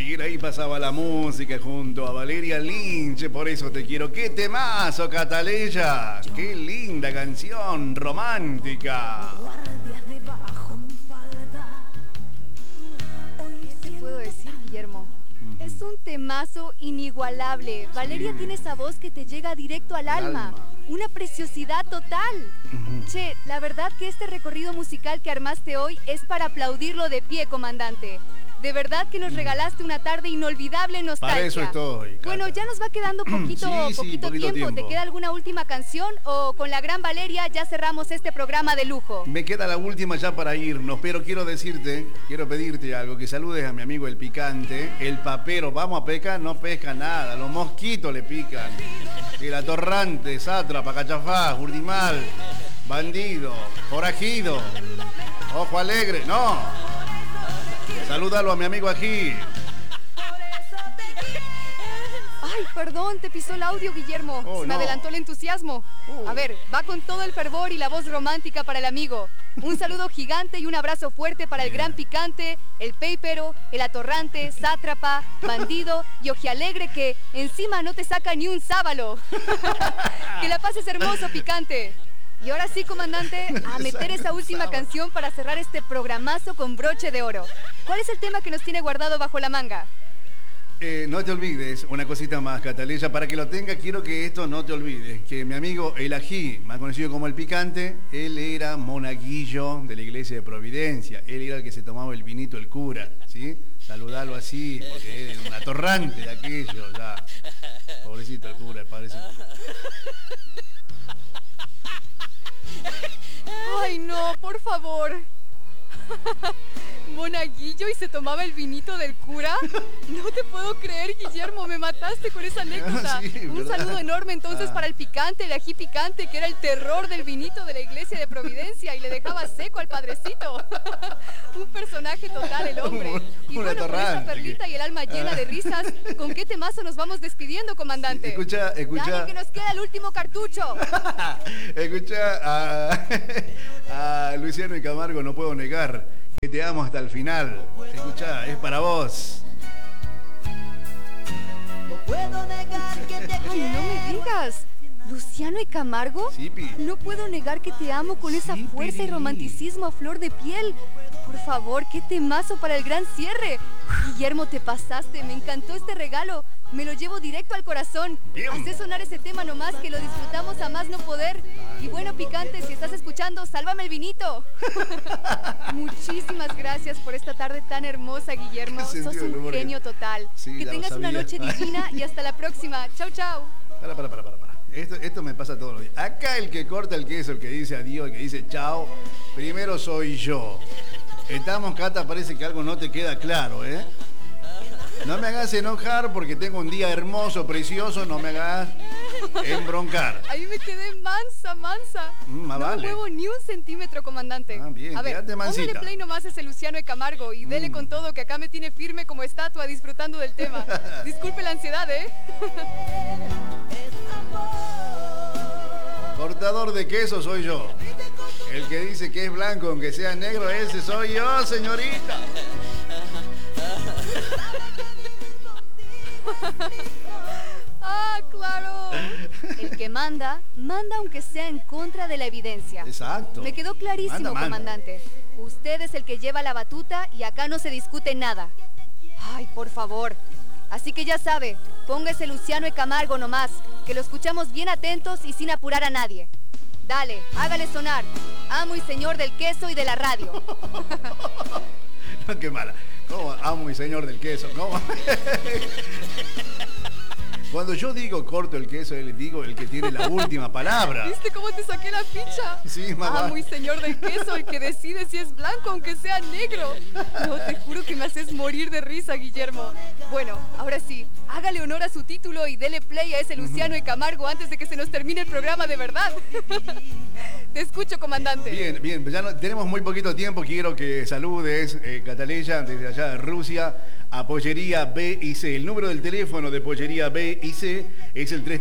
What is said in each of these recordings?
Bien, ahí pasaba la música junto a Valeria Lynch, por eso te quiero. ¡Qué temazo, Cataleya! ¡Qué linda canción romántica! ¿Qué te puedo decir, Guillermo? Es un temazo inigualable. Valeria tiene esa voz que te llega directo al alma. Una preciosidad total. Che, la verdad que este recorrido musical que armaste hoy es para aplaudirlo de pie, comandante. De verdad que nos regalaste una tarde inolvidable en nostalgia. Para eso estoy, Cata. Bueno, ya nos va quedando poquito tiempo. ¿Te queda alguna última canción o con la gran Valeria ya cerramos este programa de lujo? Me queda la última ya para irnos, pero quiero pedirte algo, que saludes a mi amigo el picante, el papero. Vamos a pescar, no pesca nada, los mosquitos le pican. El atorrante, sátrapa, cachafaz, urdimal, bandido, forajido, ojo alegre, no. Salúdalo a mi amigo aquí. Ay, perdón, te pisó el audio, Guillermo. Se me adelantó el entusiasmo. A ver, va con todo el fervor y la voz romántica para el amigo. Un saludo gigante y un abrazo fuerte para el gran picante, el péipero, el atorrante, sátrapa, bandido y ojialegre que encima no te saca ni un sábalo. Que la pases hermoso, picante. Y ahora sí, comandante, a meter esa última canción para cerrar este programazo con broche de oro. ¿Cuál es el tema que nos tiene guardado bajo la manga? No te olvides, una cosita más, Cataleya, para que lo tenga, quiero que esto no te olvides, que mi amigo El Ají, más conocido como El Picante, él era monaguillo de la iglesia de Providencia, él era el que se tomaba el vinito el cura, ¿sí? Saludalo así, porque era un atorrante de aquello, ya. Pobrecito el cura, padrecito. Ay, no, por favor. ¿Monaguillo y se tomaba el vinito del cura? No te puedo creer, Guillermo, me mataste con esa anécdota. Sí, un saludo enorme entonces para el picante, el ají picante, que era el terror del vinito de la iglesia de Providencia y le dejaba seco al padrecito. Un personaje total el hombre. Y bueno, con esta perlita y el alma llena de risas, ¿con qué temazo nos vamos despidiendo, comandante? Escucha. Dale que nos queda el último cartucho. Escucha a Luciano y Camargo, no puedo negar que te amo hasta el final. Escuchá, es para vos. No puedo negar que te Ay, no me digas. ¿Luciano y Camargo? Sí, Pi. No puedo negar que te amo con esa Sí, fuerza y Piri. romanticismo a flor de piel. Por favor, qué temazo para el gran cierre. Guillermo, te pasaste, me encantó este regalo. Me lo llevo directo al corazón. Bien. Hacé sonar ese tema nomás, que lo disfrutamos a más no poder. Y bueno, picante, si estás escuchando, sálvame el vinito. Muchísimas gracias por esta tarde tan hermosa, Guillermo. Qué Sos sentido del un humor. genio total. Sí, Que ya lo tengas una sabía. noche divina y hasta la próxima. Chau, chau. Para. Esto me pasa todos los días. Acá el que corta el queso, el que dice adiós, el que dice chao, primero soy yo. Estamos, Cata, parece que algo no te queda claro, ¿eh? No me hagas enojar porque tengo un día hermoso, precioso, no me hagas embroncar. Ahí me quedé mansa. Más No vale. me muevo ni un centímetro, comandante. Ah, bien, a ver, quédate mansita. póngale play nomás a ese Luciano de Camargo y dele con todo, que acá me tiene firme como estatua disfrutando del tema. Disculpe la ansiedad, ¿eh? Cortador de queso soy yo. El que dice que es blanco aunque sea negro, ese soy yo, señorita. Ah, claro. El que manda aunque sea en contra de la evidencia. Exacto. Me quedó clarísimo, Manda. comandante. Usted es el que lleva la batuta y acá no se discute nada. Ay, por favor. Así que ya sabe, ponga ese Luciano y Camargo nomás, que lo escuchamos bien atentos y sin apurar a nadie. Dale, hágale sonar. Amo y señor del queso y de la radio. No, qué mala. ¿Cómo amo y señor del queso? ¿Cómo? Cuando yo digo corto el queso, le digo el que tiene la última palabra. ¿Viste cómo te saqué la ficha? Sí, mamá. Amo y señor del queso, el que decide si es blanco aunque sea negro. No, te juro que me haces morir de risa, Guillermo. Bueno, ahora sí, hágale honor a su título y dele play a ese Luciano y Camargo antes de que se nos termine el programa de verdad. Te escucho, comandante. Bien, pues ya no, tenemos muy poquito tiempo. Quiero que saludes, Cataleya, desde allá de Rusia, a Pollería B y C. El número del teléfono de Pollería B y C es el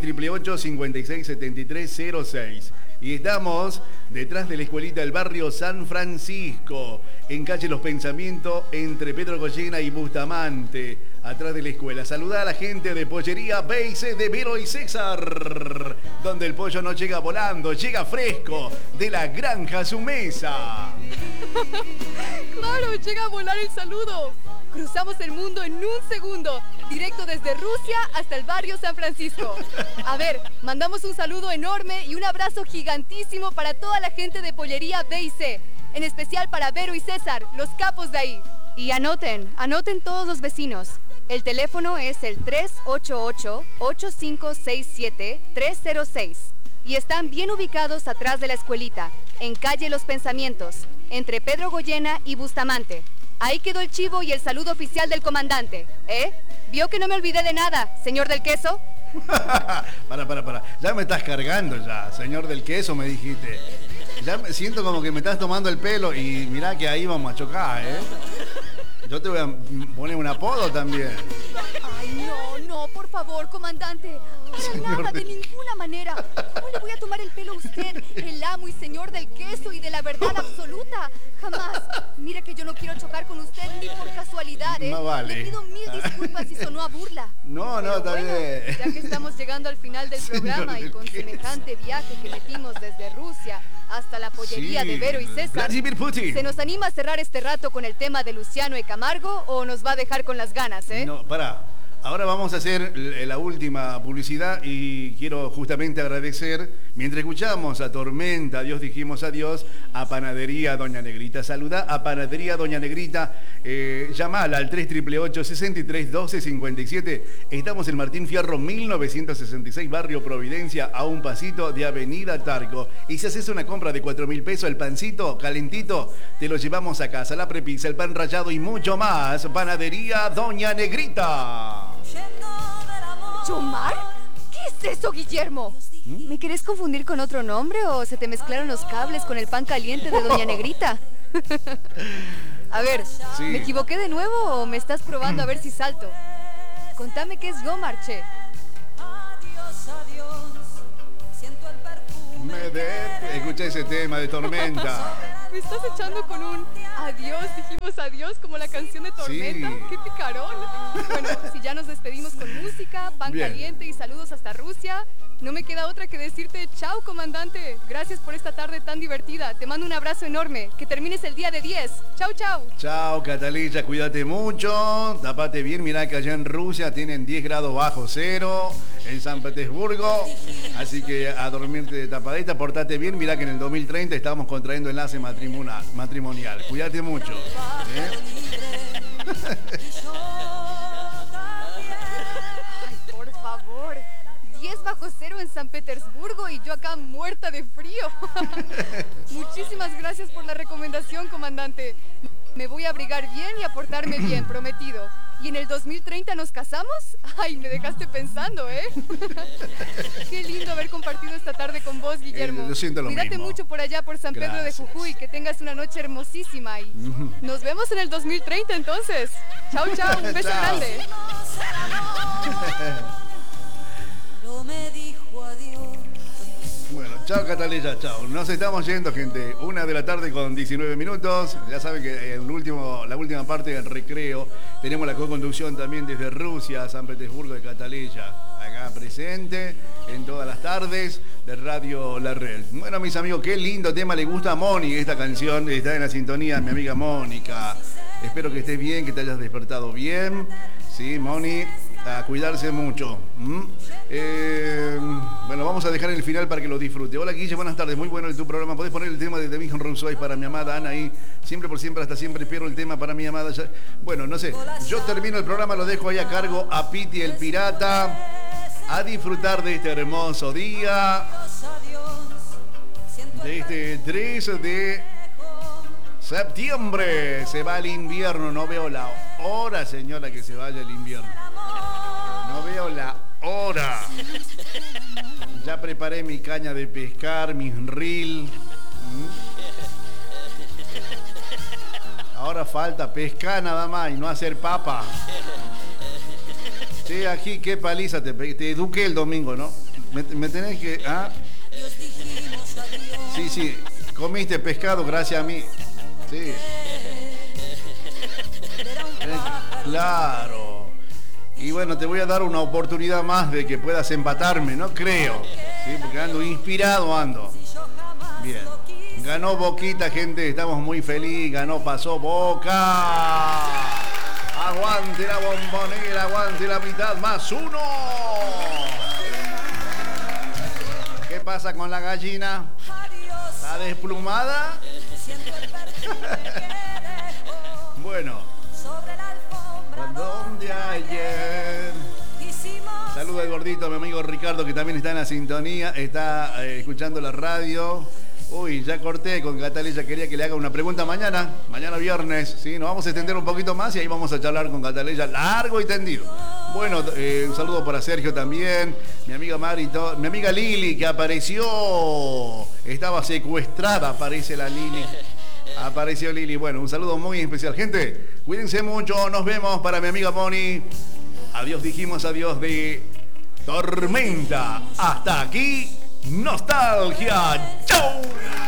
3888-567306. Y estamos detrás de la escuelita del barrio San Francisco, en calle Los Pensamientos, entre Pedro Goyena y Bustamante. atrás de la escuela. Saluda a la gente de Pollería B&C de Vero y César, donde el pollo no llega volando, llega fresco, de la granja a su mesa. Claro, llega a volar el saludo. Cruzamos el mundo en un segundo, directo desde Rusia hasta el barrio San Francisco. A ver, mandamos un saludo enorme y un abrazo gigantísimo para toda la gente de Pollería B&C, en especial para Vero y César, los capos de ahí. Y anoten todos los vecinos. El teléfono es el 388-8567-306. Y están bien ubicados atrás de la escuelita, en calle Los Pensamientos, entre Pedro Goyena y Bustamante. Ahí quedó el chivo y el saludo oficial del comandante. ¿Vio que no me olvidé de nada, señor del queso? Para. Ya me estás cargando ya, señor del queso, me dijiste. Ya me siento como que me estás tomando el pelo y mirá que ahí vamos a chocar, ¿eh? Yo te voy a poner un apodo también. Ay, no, por favor, comandante. Nada, de ninguna manera. ¿Cómo le voy a tomar el pelo a usted, el amo y señor del queso y de la verdad absoluta? Jamás. Mire que yo no quiero chocar con usted ni por casualidad, ¿eh? No vale. Le pido mil disculpas si sonó a burla. No, está bien. Ya que estamos llegando al final del programa y con semejante viaje que metimos desde Rusia hasta la pollería de Vero y César, ¿se nos anima a cerrar este rato con el tema de Luciano y Camargo o nos va a dejar con las ganas, No, pará. Ahora vamos a hacer la última publicidad y quiero justamente agradecer, mientras escuchamos a Tormenta, Dios dijimos adiós, a Panadería Doña Negrita. Saluda a Panadería Doña Negrita, llamala al 3888-631257. Estamos en Martín Fierro 1966, Barrio Providencia, a un pasito de Avenida Tarco. Y si haces una compra de 4.000 pesos, el pancito calentito, te lo llevamos a casa, la prepizza, el pan rallado y mucho más. Panadería Doña Negrita. ¿Chomar? ¿Qué es eso, Guillermo? ¿Me querés confundir con otro nombre o se te mezclaron los cables con el pan caliente de Doña Negrita? A ver, sí. ¿Me equivoqué de nuevo o me estás probando a ver si salto? Contame qué es Yomar, che. Escuché ese tema de Tormenta. Me estás echando con un adiós, dijimos adiós, como la canción de Tormenta. Sí. ¡Qué picarón! Bueno, si ya nos despedimos con música, pan caliente y saludos hasta Rusia, no me queda otra que decirte chao, comandante. Gracias por esta tarde tan divertida. Te mando un abrazo enorme. Que termines el día de 10. Chau, chau. Chao, Catalina, cuídate mucho. Tapate bien, mirá que allá en Rusia tienen 10 grados bajo cero, en San Petersburgo. Así que a dormirte de tapadita, portate bien. Mirá que en el 2030 estamos contrayendo enlace matrimonial. Cuídate mucho. Ay, por favor. 10 bajo cero en San Petersburgo y yo acá muerta de frío. Muchísimas gracias por la recomendación, comandante. Me voy a abrigar bien y a portarme bien, prometido. ¿Y en el 2030 nos casamos? Ay, me dejaste pensando, ¿eh? Qué lindo haber compartido esta tarde con vos, Guillermo. Lo siento, lo Cuídate mismo. Mucho por allá, por San Pedro de Jujuy. Que tengas una noche hermosísima y nos vemos en el 2030 entonces. Chao, chao. Un beso grande. Bueno, chao Catalina, chao. Nos estamos yendo, gente. 1:00 con 19 minutos. Ya saben que la última parte del recreo tenemos la co-conducción también desde Rusia, San Petersburgo de Catalina. Acá presente en todas las tardes de Radio La Red. Bueno, mis amigos, qué lindo tema le gusta a Moni esta canción. Está en la sintonía mi amiga Mónica. Espero que estés bien, que te hayas despertado bien. Sí, Moni, a cuidarse mucho. Bueno, vamos a dejar el final para que lo disfrute. Hola, Guille, buenas tardes. Muy bueno tu programa. ¿Podés poner el tema de The Big Rousseau para mi amada Ana ahí? Siempre por siempre, hasta siempre espero el tema para mi amada. Bueno, no sé. Yo termino el programa, lo dejo ahí a cargo a Piti el Pirata. A disfrutar de este hermoso día. De este 3 de septiembre. Se va el invierno. No veo la hora, señora, que se vaya el invierno. No veo la hora. Ya preparé mi caña de pescar, mis reel. Ahora falta pescar nada más y no hacer papa. Sí, aquí qué paliza te eduqué el domingo, ¿no? Me tenés que... ¿ah? Sí, comiste pescado gracias a mí. Sí. Claro. Y bueno, te voy a dar una oportunidad más de que puedas empatarme, no creo. ¿Sí? Porque ando inspirado, ando. Bien. Ganó Boquita, gente, estamos muy felices. Ganó, pasó Boca. Aguante la Bombonera, aguante la mitad, más uno. ¿Qué pasa con la gallina? ¿Está desplumada? Bueno. ¿Dónde ayer? Saluda al gordito, mi amigo Ricardo, que también está en la sintonía, está escuchando la radio. Uy, ya corté con Cataleya, quería que le haga una pregunta mañana viernes, ¿sí? Nos vamos a extender un poquito más y ahí vamos a charlar con Cataleya largo y tendido. Bueno, un saludo para Sergio también, mi amiga Marito, mi amiga Lili, que apareció, estaba secuestrada, aparece la Lili. Apareció Lili. Bueno, un saludo muy especial. Gente, cuídense mucho. Nos vemos para mi amiga Moni. Adiós, dijimos adiós de Tormenta. Hasta aquí, Nostalgia. ¡Chau!